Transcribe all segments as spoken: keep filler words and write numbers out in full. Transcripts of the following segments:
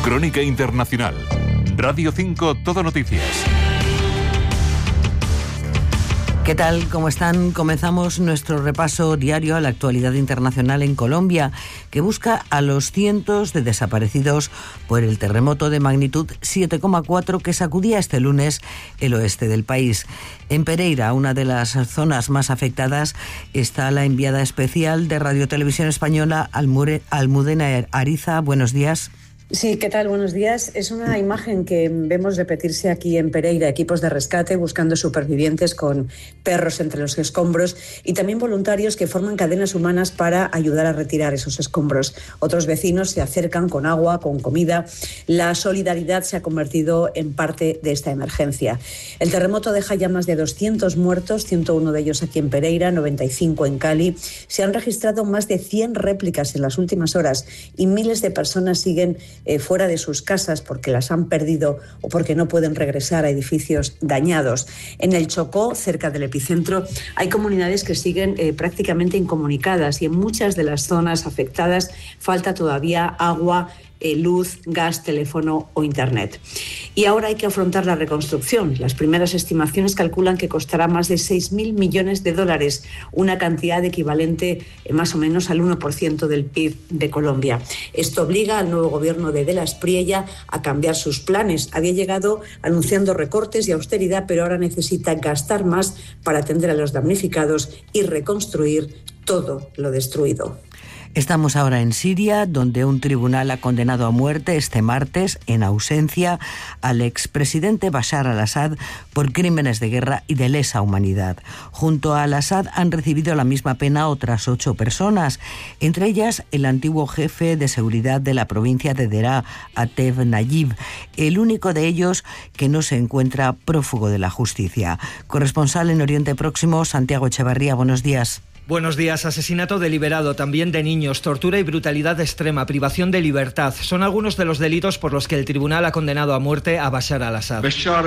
Crónica Internacional. Radio cinco Todo Noticias. ¿Qué tal? ¿Cómo están? Comenzamos nuestro repaso diario a la actualidad internacional en Colombia, que busca a los cientos de desaparecidos por el terremoto de magnitud siete coma cuatro que sacudía este lunes el oeste del país. En Pereira, una de las zonas más afectadas, está la enviada especial de Radio Televisión Española, Almudena Ariza. Buenos días. Sí, ¿qué tal? Buenos días. Es una imagen que vemos repetirse aquí en Pereira, equipos de rescate buscando supervivientes con perros entre los escombros y también voluntarios que forman cadenas humanas para ayudar a retirar esos escombros. Otros vecinos se acercan con agua, con comida. La solidaridad se ha convertido en parte de esta emergencia. El terremoto deja ya más de doscientos muertos, ciento uno de ellos aquí en Pereira, noventa y cinco en Cali. Se han registrado más de cien réplicas en las últimas horas y miles de personas siguen Eh, fuera de sus casas porque las han perdido o porque no pueden regresar a edificios dañados. En el Chocó, cerca del epicentro, hay comunidades que siguen eh, prácticamente incomunicadas y en muchas de las zonas afectadas falta todavía agua, Eh, luz, gas, teléfono o internet. Y ahora hay que afrontar la reconstrucción. Las primeras estimaciones calculan que costará más de seis mil millones de dólares, una cantidad equivalente eh, más o menos al uno por ciento del P I B de Colombia. Esto obliga al nuevo gobierno de De la Espriella a cambiar sus planes. Había llegado anunciando recortes y austeridad, pero ahora necesita gastar más para atender a los damnificados y reconstruir todo lo destruido. Estamos ahora en Siria, donde un tribunal ha condenado a muerte este martes, en ausencia, al expresidente Bashar al-Assad por crímenes de guerra y de lesa humanidad. Junto a al-Assad han recibido la misma pena otras ocho personas, entre ellas el antiguo jefe de seguridad de la provincia de Deraa, Atef Nayib, el único de ellos que no se encuentra prófugo de la justicia. Corresponsal en Oriente Próximo, Santiago Echevarría, buenos días. Buenos días. Asesinato deliberado, también de niños, tortura y brutalidad extrema, privación de libertad. Son algunos de los delitos por los que el tribunal ha condenado a muerte a Bashar al-Assad.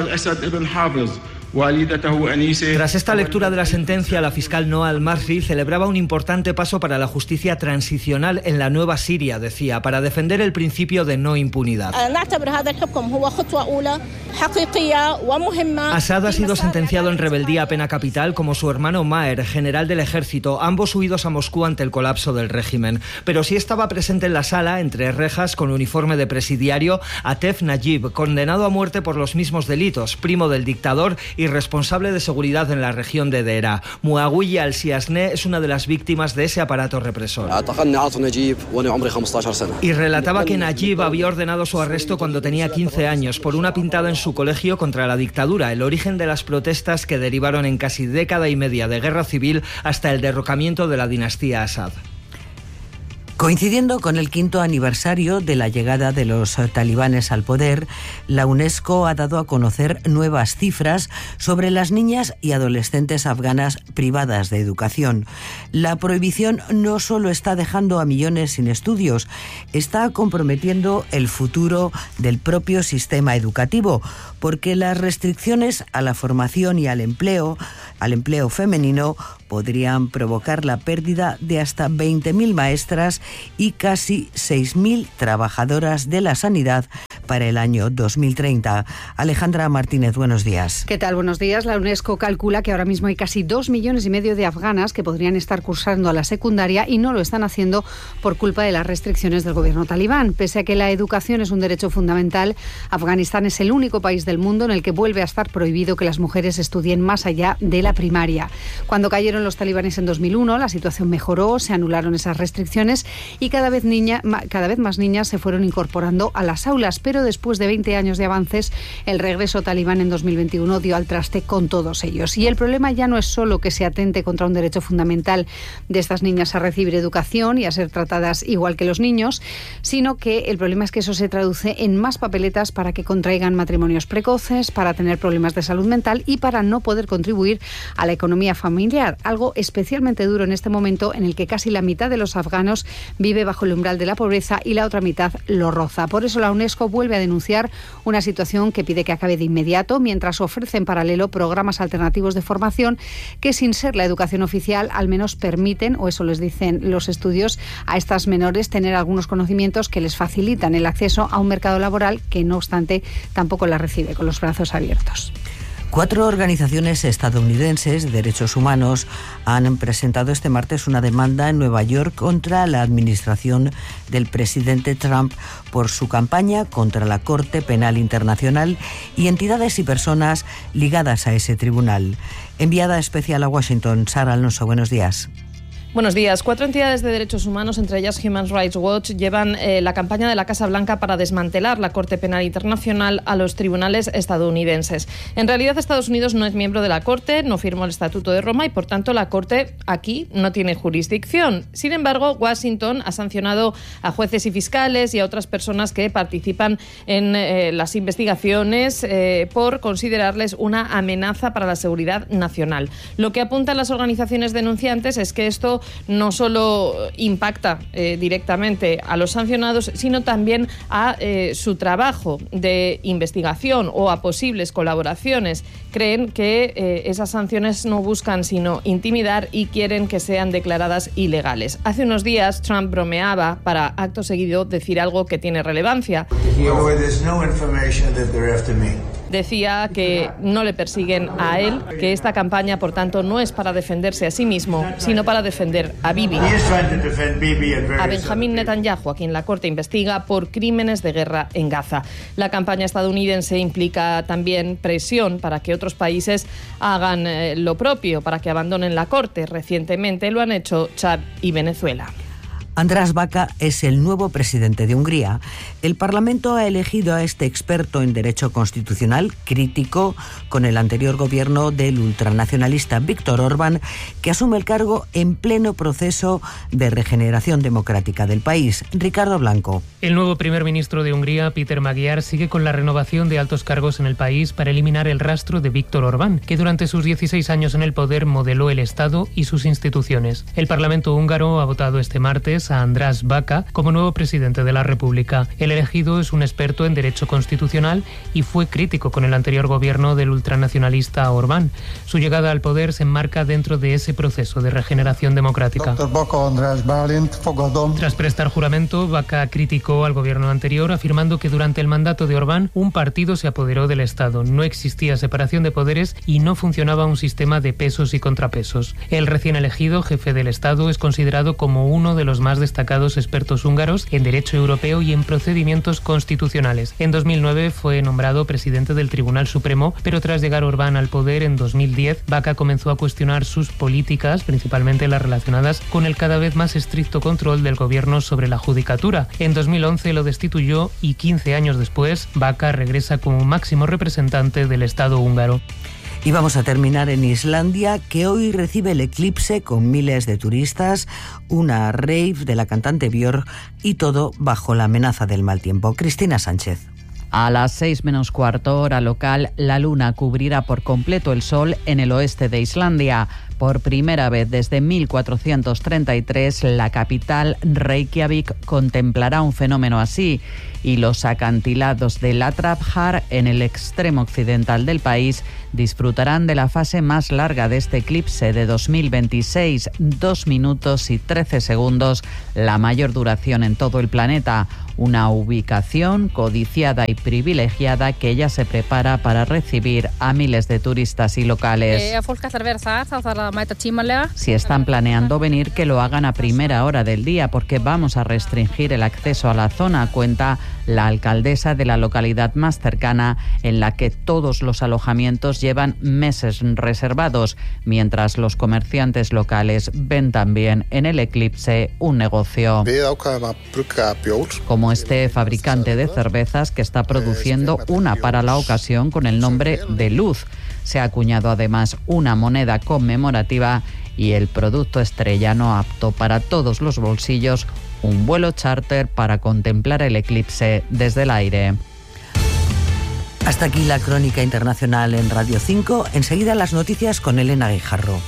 Tras esta lectura de la sentencia, la fiscal Noa al-Marri celebraba un importante paso para la justicia transicional en la nueva Siria, decía, para defender el principio de no impunidad. Assad ha sido sentenciado en rebeldía a pena capital como su hermano Maher, general del ejército, ambos huidos a Moscú ante el colapso del régimen. Pero sí estaba presente en la sala, entre rejas, con uniforme de presidiario, Atef Nayib, condenado a muerte por los mismos delitos, primo del dictador y responsable de seguridad en la región de Deraa. Muawiya al-Siasne es una de las víctimas de ese aparato represor. Y relataba que Nayib había ordenado su arresto cuando tenía quince años por una pintada en su colegio contra la dictadura, el origen de las protestas que derivaron en casi década y media de guerra civil hasta el derrocamiento de la dinastía Assad. Coincidiendo con el quinto aniversario de la llegada de los talibanes al poder, la UNESCO ha dado a conocer nuevas cifras sobre las niñas y adolescentes afganas privadas de educación. La prohibición no solo está dejando a millones sin estudios, está comprometiendo el futuro del propio sistema educativo, porque las restricciones a la formación y al empleo, al empleo femenino, podrían provocar la pérdida de hasta veinte mil maestras y casi seis mil trabajadoras de la sanidad para el año dos mil treinta. Alejandra Martínez, buenos días. ¿Qué tal? Buenos días. La UNESCO calcula que ahora mismo hay casi dos millones y medio de afganas que podrían estar cursando a la secundaria y no lo están haciendo por culpa de las restricciones del gobierno talibán. Pese a que la educación es un derecho fundamental, Afganistán es el único país del mundo en el que vuelve a estar prohibido que las mujeres estudien más allá de la primaria. Cuando cayeron los talibanes en dos mil uno, la situación mejoró, se anularon esas restricciones y cada vez, niña, cada vez más niñas se fueron incorporando a las aulas, pero después de veinte años de avances, el regreso talibán en dos mil veintiuno dio al traste con todos ellos. Y el problema ya no es solo que se atente contra un derecho fundamental de estas niñas a recibir educación y a ser tratadas igual que los niños, sino que el problema es que eso se traduce en más papeletas para que contraigan matrimonios precoces, para tener problemas de salud mental y para no poder contribuir a la economía familiar, algo especialmente duro en este momento en el que casi la mitad de los afganos vive bajo el umbral de la pobreza y la otra mitad lo roza. Por eso la UNESCO vuelve vuelve a denunciar una situación que pide que acabe de inmediato, mientras ofrece en paralelo programas alternativos de formación que, sin ser la educación oficial, al menos permiten, o eso les dicen los estudios, a estas menores tener algunos conocimientos que les facilitan el acceso a un mercado laboral que, no obstante, tampoco la recibe con los brazos abiertos. Cuatro organizaciones estadounidenses de derechos humanos han presentado este martes una demanda en Nueva York contra la administración del presidente Trump por su campaña contra la Corte Penal Internacional y entidades y personas ligadas a ese tribunal. Enviada especial a Washington, Sara Alonso, buenos días. Buenos días. Cuatro entidades de derechos humanos, entre ellas Human Rights Watch, llevan eh, la campaña de la Casa Blanca para desmantelar la Corte Penal Internacional a los tribunales estadounidenses. En realidad, Estados Unidos no es miembro de la Corte, no firmó el Estatuto de Roma y, por tanto, la Corte aquí no tiene jurisdicción. Sin embargo, Washington ha sancionado a jueces y fiscales y a otras personas que participan en eh, las investigaciones eh, por considerarles una amenaza para la seguridad nacional. Lo que apuntan las organizaciones denunciantes es que esto no solo impacta eh, directamente a los sancionados, sino también a eh, su trabajo de investigación o a posibles colaboraciones. Creen que eh, esas sanciones no buscan sino intimidar y quieren que sean declaradas ilegales. Hace unos días Trump bromeaba para, acto seguido, decir algo que tiene relevancia. Decía que no le persiguen a él, que esta campaña, por tanto, no es para defenderse a sí mismo, sino para defender a Bibi, a Benjamín Netanyahu, a quien la Corte investiga por crímenes de guerra en Gaza. La campaña estadounidense implica también presión para que otros países hagan eh, lo propio, para que abandonen la Corte. Recientemente lo han hecho Chad y Venezuela. András Baca es el nuevo presidente de Hungría. El Parlamento ha elegido a este experto en derecho constitucional, crítico con el anterior gobierno del ultranacionalista Viktor Orbán, que asume el cargo en pleno proceso de regeneración democrática del país. Ricardo Blanco. El nuevo primer ministro de Hungría, Péter Magyar, sigue con la renovación de altos cargos en el país para eliminar el rastro de Viktor Orbán, que durante sus dieciséis años en el poder modeló el Estado y sus instituciones. El Parlamento húngaro ha votado este martes a András Baca como nuevo presidente de la República. El elegido es un experto en derecho constitucional y fue crítico con el anterior gobierno del ultranacionalista Orbán. Su llegada al poder se enmarca dentro de ese proceso de regeneración democrática. Tras prestar juramento, Baca criticó al gobierno anterior, afirmando que durante el mandato de Orbán un partido se apoderó del Estado, no existía separación de poderes y no funcionaba un sistema de pesos y contrapesos. El recién elegido jefe del Estado es considerado como uno de los más destacados expertos húngaros en derecho europeo y en procedimientos constitucionales. En dos mil nueve fue nombrado presidente del Tribunal Supremo, pero tras llegar Orbán al poder en dos mil diez, Baca comenzó a cuestionar sus políticas, principalmente las relacionadas con el cada vez más estricto control del gobierno sobre la judicatura. En dos mil once lo destituyó y quince años después, Baca regresa como máximo representante del Estado húngaro. Y vamos a terminar en Islandia, que hoy recibe el eclipse con miles de turistas, una rave de la cantante Björk y todo bajo la amenaza del mal tiempo. Cristina Sánchez. A las seis menos cuarto hora local, la luna cubrirá por completo el sol en el oeste de Islandia. Por primera vez desde mil cuatrocientos treinta y tres, la capital, Reykjavik, contemplará un fenómeno así y los acantilados de Latrapjar, en el extremo occidental del país, disfrutarán de la fase más larga de este eclipse de dos mil veintiséis, dos minutos y trece segundos, la mayor duración en todo el planeta. Una ubicación codiciada y privilegiada que ya se prepara para recibir a miles de turistas y locales. Si están planeando venir, que lo hagan a primera hora del día, porque vamos a restringir el acceso a la zona, cuenta la alcaldesa de la localidad más cercana, en la que todos los alojamientos llevan meses reservados, mientras los comerciantes locales ven también en el eclipse un negocio. Como este fabricante de cervezas que está produciendo una para la ocasión con el nombre de Luz. Se ha acuñado además una moneda conmemorativa y el producto estrella, no apto para todos los bolsillos, un vuelo charter para contemplar el eclipse desde el aire. Hasta aquí la crónica internacional en Radio cinco. Enseguida las noticias con Elena Guijarro.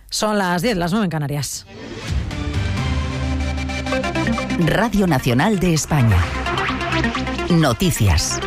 Son las diez, las nueve en Canarias. Radio Nacional de España. Noticias.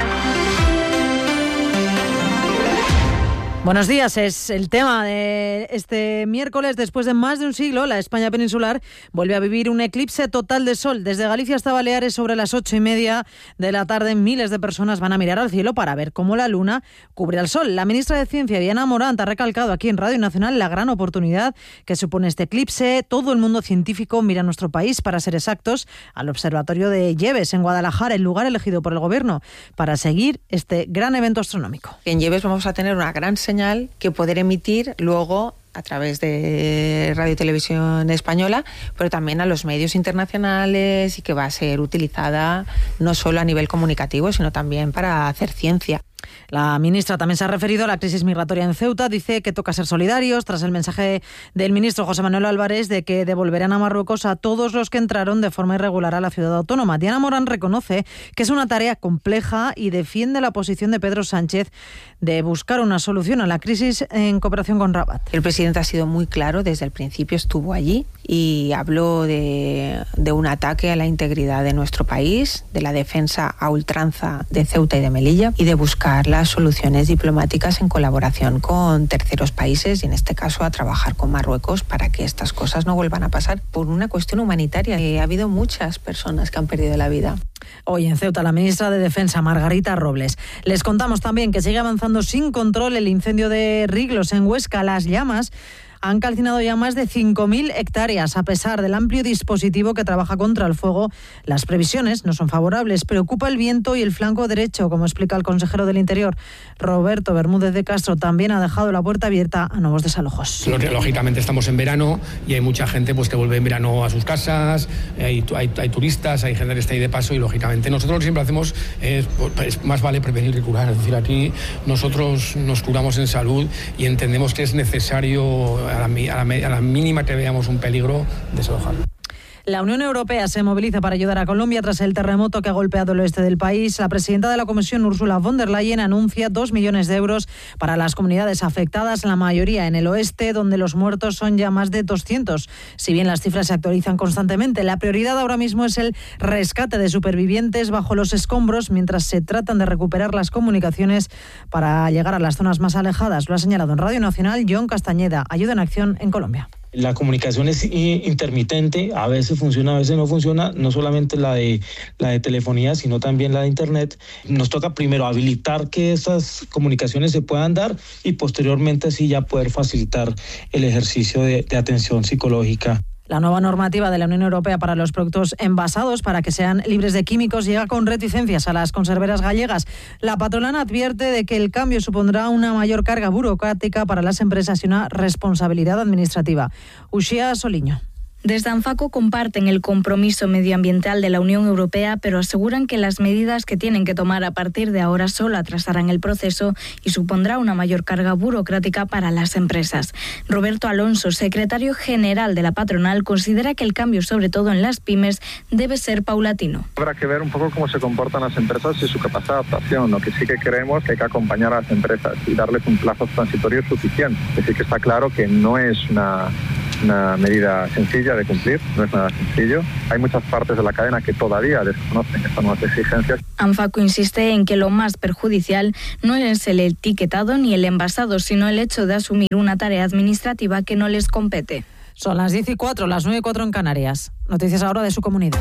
Buenos días, es el tema de este miércoles. Después de más de un siglo, la España peninsular vuelve a vivir un eclipse total de sol. Desde Galicia hasta Baleares, sobre las ocho y media de la tarde, miles de personas van a mirar al cielo para ver cómo la luna cubre al sol. La ministra de Ciencia, Diana Morant, ha recalcado aquí en Radio Nacional la gran oportunidad que supone este eclipse. Todo el mundo científico mira a nuestro país, para ser exactos, al Observatorio de Lleves, en Guadalajara, el lugar elegido por el Gobierno para seguir este gran evento astronómico. En Lleves vamos a tener una gran señal que poder emitir luego a través de Radio y Televisión Española, pero también a los medios internacionales, y que va a ser utilizada no solo a nivel comunicativo, sino también para hacer ciencia. La ministra también se ha referido a la crisis migratoria en Ceuta. Dice que toca ser solidarios tras el mensaje del ministro José Manuel Álvarez de que devolverán a Marruecos a todos los que entraron de forma irregular a la ciudad autónoma. Diana Morant reconoce que es una tarea compleja y defiende la posición de Pedro Sánchez de buscar una solución a la crisis en cooperación con Rabat. El presidente ha sido muy claro desde el principio, estuvo allí y habló de, de un ataque a la integridad de nuestro país, de la defensa a ultranza de Ceuta y de Melilla, y de buscar las soluciones diplomáticas en colaboración con terceros países, y en este caso a trabajar con Marruecos para que estas cosas no vuelvan a pasar por una cuestión humanitaria. Eh, ha habido muchas personas que han perdido la vida. Hoy en Ceuta, la ministra de Defensa, Margarita Robles. Les contamos también que sigue avanzando sin control el incendio de Riglos en Huesca. Las llamas han calcinado ya más de cinco mil hectáreas. A pesar del amplio dispositivo que trabaja contra el fuego, las previsiones no son favorables. Preocupa el viento y el flanco derecho, como explica el consejero del Interior, Roberto Bermúdez de Castro. También ha dejado la puerta abierta a nuevos desalojos. Lógicamente estamos en verano y hay mucha gente pues que vuelve en verano a sus casas, hay, hay, hay turistas, hay gente que está ahí de paso, y lógicamente nosotros lo que siempre hacemos es, pues, más vale prevenir que curar. Es decir, aquí nosotros nos curamos en salud y entendemos que es necesario, a la, a la, a la mínima que veamos un peligro, desalojarlo. La Unión Europea se moviliza para ayudar a Colombia tras el terremoto que ha golpeado el oeste del país. La presidenta de la Comisión, Ursula von der Leyen, anuncia dos millones de euros para las comunidades afectadas, la mayoría en el oeste, donde los muertos son ya más de doscientos. Si bien las cifras se actualizan constantemente, la prioridad ahora mismo es el rescate de supervivientes bajo los escombros, mientras se tratan de recuperar las comunicaciones para llegar a las zonas más alejadas. Lo ha señalado en Radio Nacional John Castañeda, Ayuda en Acción en Colombia. La comunicación es intermitente, a veces funciona, a veces no funciona, no solamente la de la de telefonía, sino también la de internet. Nos toca primero habilitar que esas comunicaciones se puedan dar y posteriormente así ya poder facilitar el ejercicio de, de atención psicológica. La nueva normativa de la Unión Europea para los productos envasados, para que sean libres de químicos, llega con reticencias a las conserveras gallegas. La patronal advierte de que el cambio supondrá una mayor carga burocrática para las empresas y una responsabilidad administrativa. Uxía Soliño. Desde ANFACO comparten el compromiso medioambiental de la Unión Europea, pero aseguran que las medidas que tienen que tomar a partir de ahora solo atrasarán el proceso y supondrá una mayor carga burocrática para las empresas. Roberto Alonso, secretario general de la patronal, considera que el cambio, sobre todo en las pymes, debe ser paulatino. Habrá que ver un poco cómo se comportan las empresas y su capacidad de adaptación. Lo que sí que creemos que hay que acompañar a las empresas y darles un plazo transitorio suficiente. Es decir, que está claro que no es una... una medida sencilla de cumplir, no es nada sencillo. Hay muchas partes de la cadena que todavía desconocen estas nuevas exigencias. ANFACO insiste en que lo más perjudicial no es el etiquetado ni el envasado, sino el hecho de asumir una tarea administrativa que no les compete. Son las diez y cuatro, las nueve y cuatro en Canarias. Noticias ahora de su comunidad.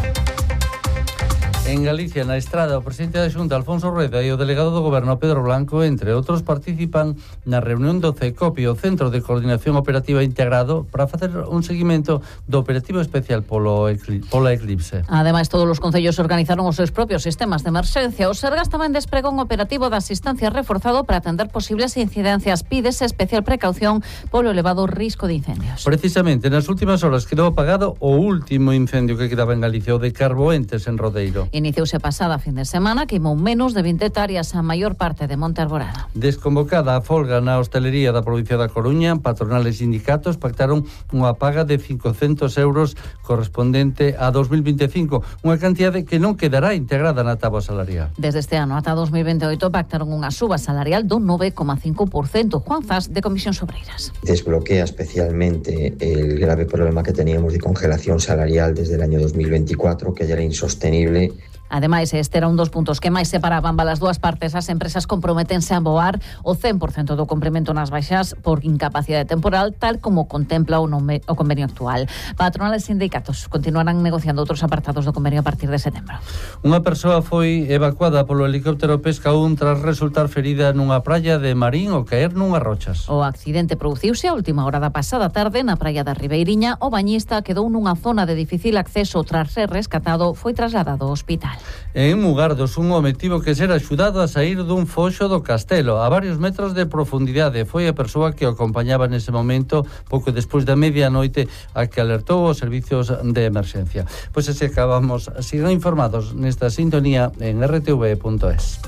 En Galicia, na Estrada, o presidente da Xunta, Alfonso Rueda, e o delegado do Goberno, Pedro Blanco, entre outros, participan na reunión do CECOPI, o Centro de Coordinación Operativa Integrado, para facer un seguimento do operativo especial polo, polo eclipse. Ademais, todos os concellos organizaron os seus propios sistemas de emerxencia. O Sergas tamén despregou un operativo de asistencia reforzado para atender posibles incidencias. Pídese especial precaución polo elevado risco de incendios. Precisamente, nas últimas horas quedou apagado o último incendio que quedaba en Galicia, o de Carboentes, en Rodeiro. Iniciouse pasada fin de semana, queimou menos de vinte hectáreas a maior parte de Monte Arborada. Desconvocada a folga na hostelería da provincia da Coruña, patronal e sindicatos pactaron unha paga de cincocentos euros correspondente a dos mil veinticinco, unha cantidade que non quedará integrada na táboa salarial. Desde este ano ata dos mil veintioito pactaron unha suba salarial do nove coma cinco por cento. Juan Zas, de Comisións Obreiras. Desbloquea especialmente el grave problema que teníamos de congelación salarial desde el año dos mil veinticuatro, que ya era insostenible. Ademais, este era un dos puntos que máis separaban as dúas partes. As empresas comprometense a aboar o cen por cento do cumprimento nas baixas por incapacidade temporal, tal como contempla o, nome, o convenio actual. Patronales e sindicatos continuarán negociando outros apartados do convenio a partir de setembro. Unha persoa foi evacuada polo helicóptero Pesca un tras resultar ferida nunha praia de Marín ao caer nunhas rochas. O accidente produciuse a última hora da pasada tarde na praia da Ribeiriña. O bañista quedou nunha zona de difícil acceso. Tras ser rescatado, foi trasladado ao hospital. En Mugardos, un home tivo que ser axudado a sair dun foxo do castelo a varios metros de profundidade. Foi a persoa que o acompañaba nese momento pouco despois da medianoite a que alertou os servicios de emerxencia. Pois así acabamos. Sigan informados nesta sintonía en r t v punto es.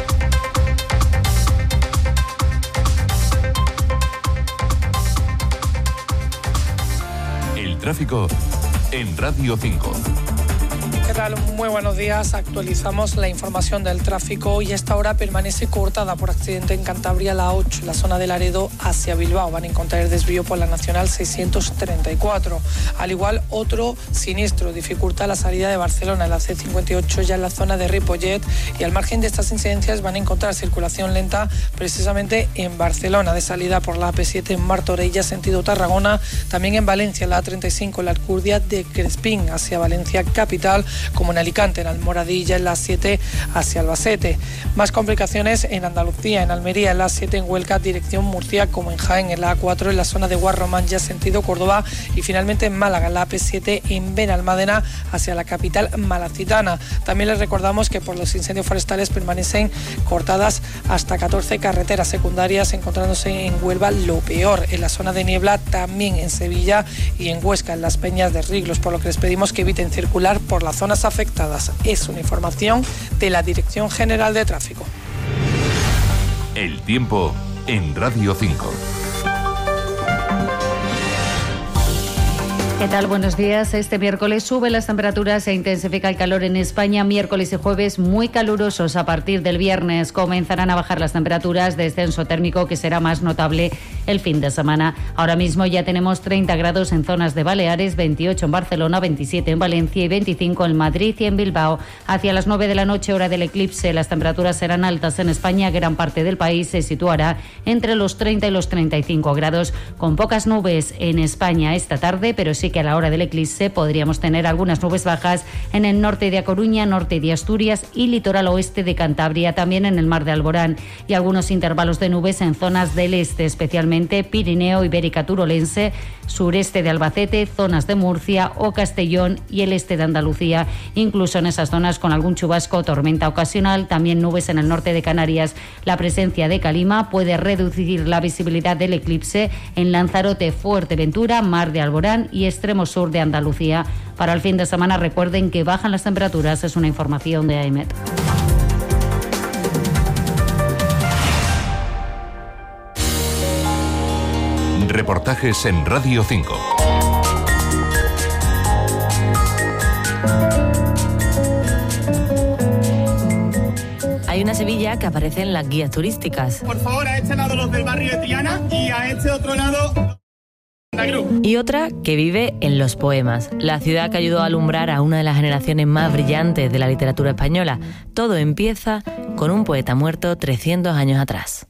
El tráfico en Radio cinco. ¿Qué tal? Muy buenos días. Actualizamos la información del tráfico y esta hora permanece cortada por accidente en Cantabria, la ocho, en la zona de Laredo hacia Bilbao. Van a encontrar el desvío por la Nacional seiscientos treinta y cuatro. Al igual, otro siniestro dificulta la salida de Barcelona, en la C cincuenta y ocho, ya en la zona de Ripollet. Y al margen de estas incidencias van a encontrar circulación lenta precisamente en Barcelona, de salida por la A P siete en Martorell, sentido Tarragona. También en Valencia, la A treinta y cinco, en la Alcurdia de Crespín hacia Valencia capital, como en Alicante, en Almoradilla, en la siete hacia Albacete. Más complicaciones en Andalucía, en Almería, en la siete, en Huelca, dirección Murcia, como en Jaén, en la A cuatro, en la zona de Guarromán, sentido Córdoba, y finalmente en Málaga, en la A P siete, en Benalmádena, hacia la capital malacitana. También les recordamos que por los incendios forestales permanecen cortadas hasta catorce carreteras secundarias, encontrándose en Huelva lo peor, en la zona de Niebla, también en Sevilla y en Huesca, en las Peñas de Riglos, por lo que les pedimos que eviten circular por la zona afectadas. Es una información de la Dirección General de Tráfico. El tiempo en Radio cinco. ¿Qué tal? Buenos días. Este miércoles suben las temperaturas e intensifica el calor en España. Miércoles y jueves muy calurosos. A partir del viernes comenzarán a bajar las temperaturas, descenso térmico que será más notable el fin de semana. Ahora mismo ya tenemos treinta grados en zonas de Baleares, veintiocho en Barcelona, veintisiete en Valencia y veinticinco en Madrid y en Bilbao. Hacia las nueve de la noche, hora del eclipse, las temperaturas serán altas en España. Gran parte del país se situará entre los treinta y los treinta y cinco grados, con pocas nubes en España esta tarde, pero sí que a la hora del eclipse podríamos tener algunas nubes bajas en el norte de A Coruña, norte de Asturias y litoral oeste de Cantabria, también en el mar de Alborán, y algunos intervalos de nubes en zonas del este, especialmente Pirineo, Ibérica Turolense, sureste de Albacete, zonas de Murcia o Castellón y el este de Andalucía, incluso en esas zonas con algún chubasco o tormenta ocasional. También nubes en el norte de Canarias. La presencia de calima puede reducir la visibilidad del eclipse en Lanzarote, Fuerteventura, mar de Alborán y extremo sur de Andalucía. Para el fin de semana recuerden que bajan las temperaturas. Es una información de AEMET. Reportajes en Radio cinco. Hay una Sevilla que aparece en las guías turísticas. Por favor, a este lado los del barrio de Triana y a este otro lado... Y otra que vive en los poemas, la ciudad que ayudó a alumbrar a una de las generaciones más brillantes de la literatura española. Todo empieza con un poeta muerto trescientos años atrás.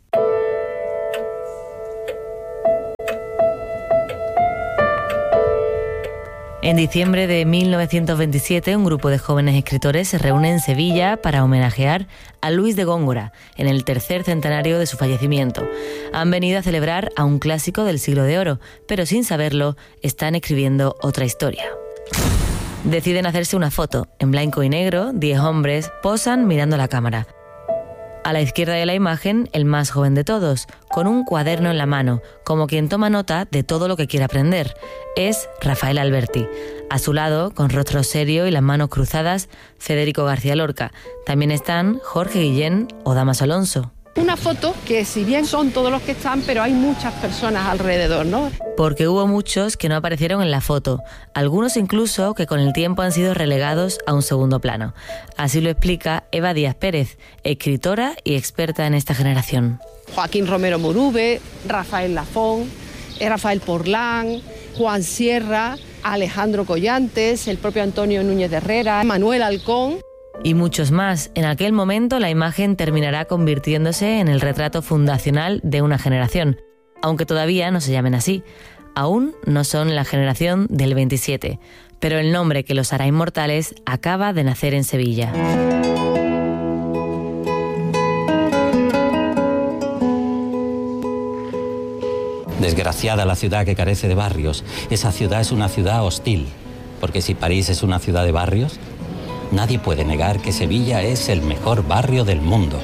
En diciembre de mil novecientos veintisiete, un grupo de jóvenes escritores se reúne en Sevilla para homenajear a Luis de Góngora en el tercer centenario de su fallecimiento. Han venido a celebrar a un clásico del siglo de oro, pero sin saberlo, están escribiendo otra historia. Deciden hacerse una foto. En blanco y negro, diez hombres posan mirando la cámara. A la izquierda de la imagen, el más joven de todos, con un cuaderno en la mano, como quien toma nota de todo lo que quiere aprender. Es Rafael Alberti. A su lado, con rostro serio y las manos cruzadas, Federico García Lorca. También están Jorge Guillén o Damaso Alonso. Una foto que si bien son todos los que están, pero hay muchas personas alrededor, ¿no? Porque hubo muchos que no aparecieron en la foto, algunos incluso que con el tiempo han sido relegados a un segundo plano. Así lo explica Eva Díaz Pérez, escritora y experta en esta generación. Joaquín Romero Murube, Rafael Lafón, Rafael Porlán, Juan Sierra, Alejandro Collantes, el propio Antonio Núñez de Herrera, Manuel Halcón. Y muchos más. En aquel momento la imagen terminará convirtiéndose en el retrato fundacional de una generación, aunque todavía no se llamen así. Aún no son la generación del veintisiete, pero el nombre que los hará inmortales acaba de nacer en Sevilla. Desgraciada la ciudad que carece de barrios. Esa ciudad es una ciudad hostil, porque si París es una ciudad de barrios, nadie puede negar que Sevilla es el mejor barrio del mundo.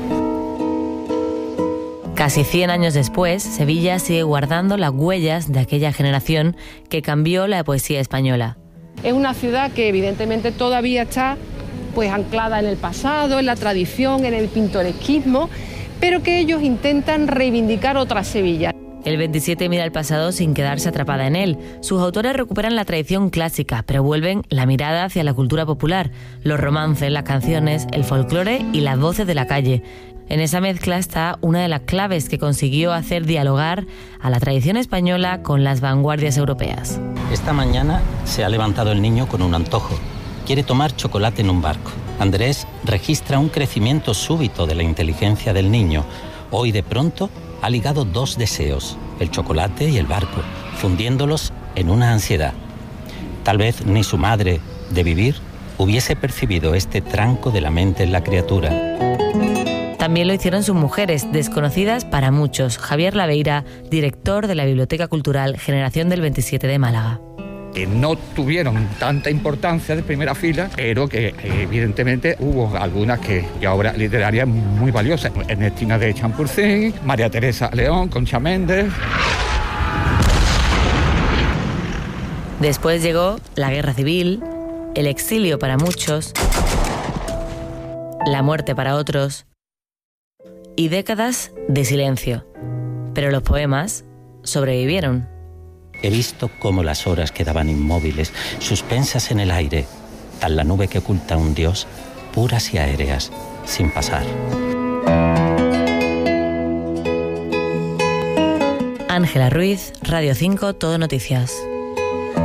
Casi cien años después, Sevilla sigue guardando las huellas de aquella generación que cambió la poesía española. Es una ciudad que evidentemente todavía está pues anclada en el pasado, en la tradición, en el pintoresquismo, pero que ellos intentan reivindicar otra Sevilla. El veintisiete mira al pasado sin quedarse atrapada en él. Sus autores recuperan la tradición clásica, pero vuelven la mirada hacia la cultura popular, los romances, las canciones, el folclore y las voces de la calle. En esa mezcla está una de las claves que consiguió hacer dialogar a la tradición española con las vanguardias europeas. Esta mañana se ha levantado el niño con un antojo. Quiere tomar chocolate en un barco. Andrés registra un crecimiento súbito de la inteligencia del niño. Hoy de pronto ha ligado dos deseos, el chocolate y el barco, fundiéndolos en una ansiedad. Tal vez ni su madre, de vivir, hubiese percibido este tranco de la mente en la criatura. También lo hicieron sus mujeres, desconocidas para muchos. Javier Laveira, director de la Biblioteca Cultural Generación del veintisiete de Málaga. Que no tuvieron tanta importancia de primera fila, pero que evidentemente hubo algunas que, que obras literarias muy valiosas. Ernestina de Champurcín, María Teresa León, Concha Méndez. Después llegó la guerra civil, el exilio para muchos, la muerte para otros y décadas de silencio. Pero los poemas sobrevivieron. He visto cómo las horas quedaban inmóviles, suspensas en el aire, tal la nube que oculta a un dios, puras y aéreas, sin pasar. Ángela Ruiz, Radio cinco, Todo Noticias.